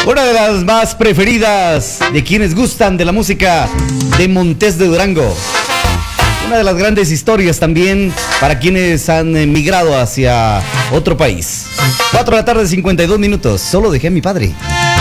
Una de las más preferidas de quienes gustan de la música de Montes de Durango. Una de las grandes historias también para quienes han emigrado hacia otro país. 4 de la tarde, 52 minutos. Solo dejé a mi padre.